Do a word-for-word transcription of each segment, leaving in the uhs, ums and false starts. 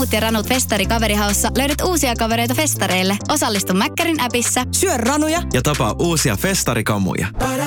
ja ranut festari kaverihaussa löydät uusia kavereita festareille. Osallistu Mäkkärin appissa. Syö ranuja ja tapaa uusia festarikamuja.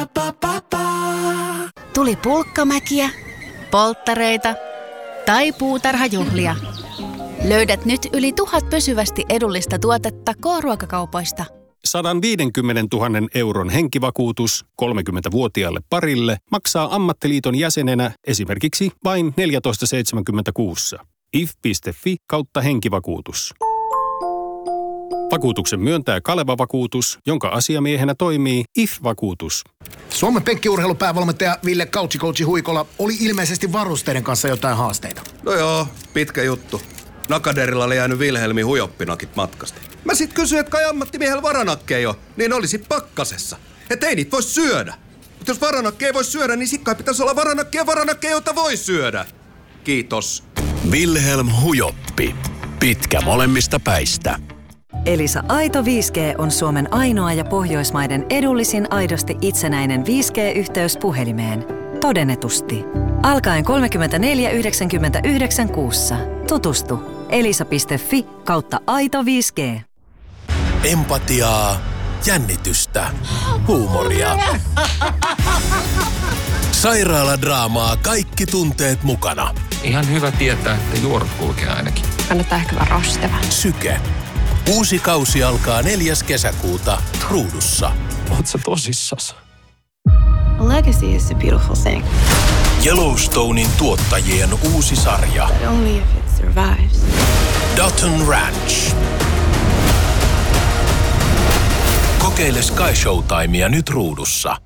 Tuli pulkkamäkiä, polttareita tai puutarhajuhlia. Löydät nyt yli tuhat pysyvästi edullista tuotetta K-ruokakaupoista. sata viisikymmentätuhatta euron henkivakuutus kolmekymmentävuotiaalle parille maksaa ammattiliiton jäsenenä esimerkiksi vain neljätoista seitsemänkymmentäkuusi. if piste fi kautta henkivakuutus. Vakuutuksen myöntää Kaleva Vakuutus, jonka asiamiehenä toimii I F-vakuutus. Suomen penkkiurheilupäävalmentaja Ville Couchi Huikola oli ilmeisesti varusteiden kanssa jotain haasteita. No joo, pitkä juttu. Nakaderilla oli jäänyt Vilhelmi hujoppinakit matkasta. Mä sit kysyin, että kai ammattimiehellä varanakkeja on, niin olisi pakkasessa. Et ei niitä voi syödä. Mutta jos varanakkeja ei voi syödä, niin sit kai pitäisi olla varanakkeja varanakkeja, joita voi syödä. Kiitos. Wilhelm Hujoppi. Pitkä molemmista päistä. Elisa Aito viisi G on Suomen ainoa ja Pohjoismaiden edullisin aidosti itsenäinen viisi G-yhteys puhelimeen. Todennetusti. Alkaen kolmekymmentäneljä yhdeksänkymmentäyhdeksän kuussa. Tutustu. elisa piste fi kautta aito viisi G. Empatiaa, jännitystä, huumoria. Sairaaladraamaa, kaikki tunteet mukana. Ihan hyvä tietää, että juorut kulkee ainakin. Kannattaa ehkä vähän rasteva. Syke. Uusi kausi alkaa neljäs kesäkuuta Ruudussa. Oot sä tosissas? A legacy is a beautiful thing. Yellowstonein tuottajien uusi sarja. But only if it survives. Dutton Ranch. Kokeile Sky Showtimea nyt Ruudussa.